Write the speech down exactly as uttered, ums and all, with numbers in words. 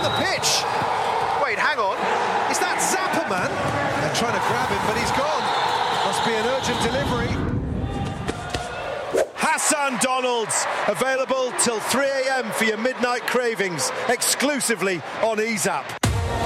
the pitch. Wait, hang on. Is that Zappa, man? They're trying to grab him, but he's gone. Must be an urgent delivery. Hassan Donalds, available till three a m for your midnight cravings, exclusively on E Z A P.